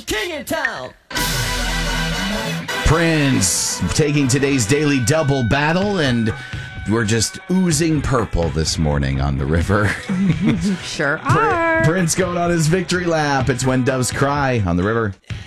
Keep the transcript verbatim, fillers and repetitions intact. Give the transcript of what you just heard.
king in town. Prince taking today's daily double battle, and we're just oozing purple this morning on the river. Sure are. Prince going on his victory lap. It's When Doves Cry on the river.